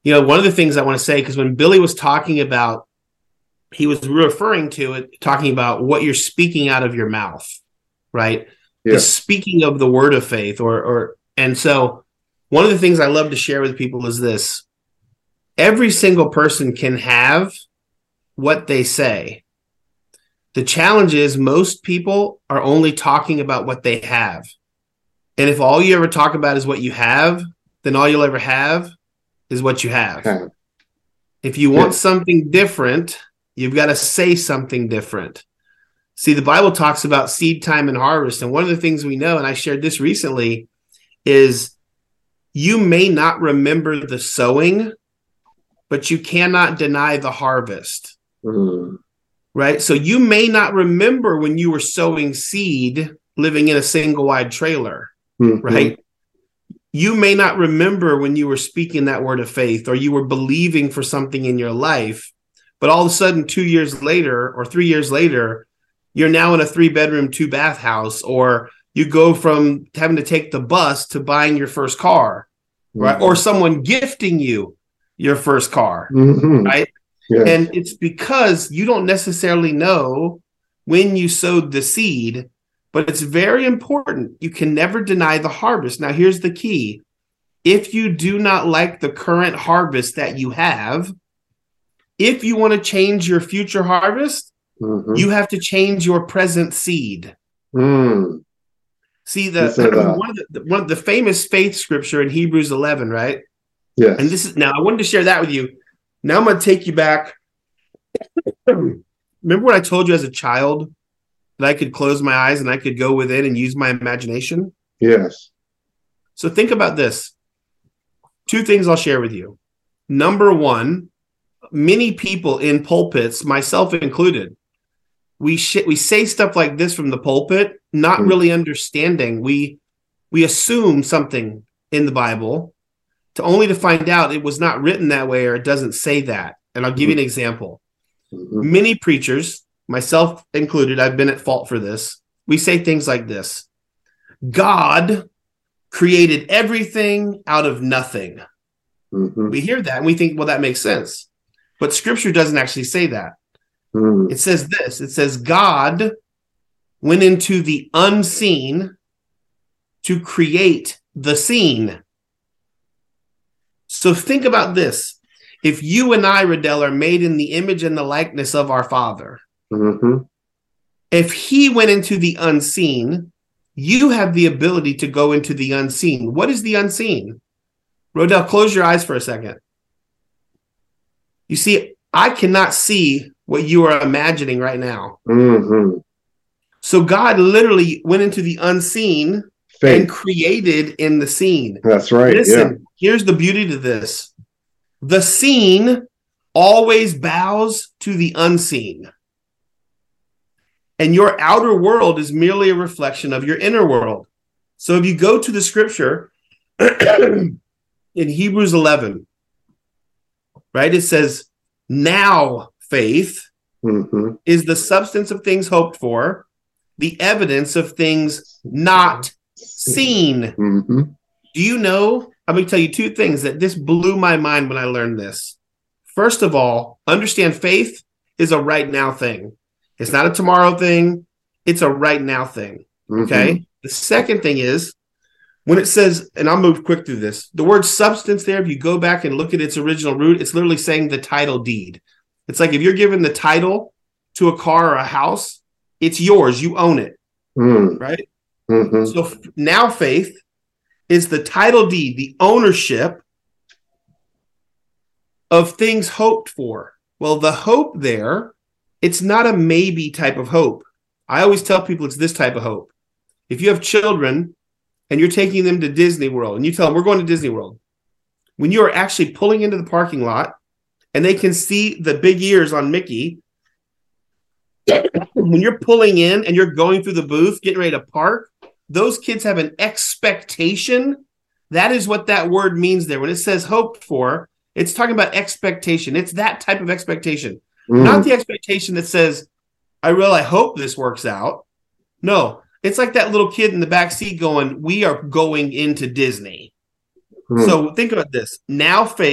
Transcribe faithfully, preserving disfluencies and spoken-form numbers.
You know, one of the things I want to say, because when Billy was talking about, he was referring to it, talking about what you're speaking out of your mouth, right? Yeah. The speaking of the word of faith, or, or, and so one of the things I love to share with people is this. Every single person can have what they say. The challenge is most people are only talking about what they have. And if all you ever talk about is what you have, then all you'll ever have is what you have. Okay. If you want yeah. something different, you've got to say something different. See, the Bible talks about seed time and harvest. And one of the things we know, and I shared this recently, is you may not remember the sowing, but you cannot deny the harvest. Mm. Right? So you may not remember when you were sowing seed living in a single wide trailer, mm-hmm. right? You may not remember when you were speaking that word of faith or you were believing for something in your life, but all of a sudden two years later or three years later, you're now in a three bedroom, two bath house, or you go from having to take the bus to buying your first car, mm-hmm. right? Or someone gifting you your first car, mm-hmm. right? Yes. And it's because you don't necessarily know when you sowed the seed, but it's very important. You can never deny the harvest. Now, here's the key. If you do not like the current harvest that you have, if you want to change your future harvest, mm-hmm. you have to change your present seed. Mm. See, the one of the, one of the famous faith scripture in Hebrews eleven, right? Yes. And this is now I wanted to share that with you. Now I'm going to take you back. Remember when I told you as a child that I could close my eyes and I could go within and use my imagination? Yes. So think about this. Two things I'll share with you. Number one, many people in pulpits, myself included, we sh- we say stuff like this from the pulpit, not mm. really understanding. We we assume something in the Bible, to only to find out it was not written that way or it doesn't say that. And I'll give you an example. Mm-hmm. Many preachers, myself included, I've been at fault for this. We say things like this. God created everything out of nothing. Mm-hmm. We hear that and we think, well, that makes sense. But scripture doesn't actually say that. Mm-hmm. It says this. It says God went into the unseen to create the seen. So think about this. If you and I, Riddell, are made in the image and the likeness of our Father, mm-hmm. if he went into the unseen, you have the ability to go into the unseen. What is the unseen? Riddell, close your eyes for a second. You see, I cannot see what you are imagining right now. Mm-hmm. So God literally went into the unseen Faith. And created in the seen. That's right. Listen, yeah. Here's the beauty to this. The seen always bows to the unseen. And your outer world is merely a reflection of your inner world. So if you go to the scripture in Hebrews eleven, right, it says, now faith mm-hmm. is the substance of things hoped for, the evidence of things not seen. Mm-hmm. Do you know? I'm going to tell you two things that this blew my mind when I learned this. First of all, understand faith is a right now thing. It's not a tomorrow thing. It's a right now thing. Okay. Mm-hmm. The second thing is when it says, and I'll move quick through this, the word substance there, if you go back and look at its original root, it's literally saying the title deed. It's like if you're given the title to a car or a house, it's yours. You own it. Mm. Right. Mm-hmm. So now faith is the title deed, the ownership of things hoped for. Well, the hope there, it's not a maybe type of hope. I always tell people it's this type of hope. If you have children and you're taking them to Disney World and you tell them we're going to Disney World, when you are actually pulling into the parking lot and they can see the big ears on Mickey, when you're pulling in and you're going through the booth, getting ready to park, those kids have an expectation. That is what that word means there. When it says hoped for, it's talking about expectation. It's that type of expectation. Mm. Not the expectation that says, I really hope this works out. No, it's like that little kid in the back seat going, we are going into Disney. Mm. So think about this. Now faith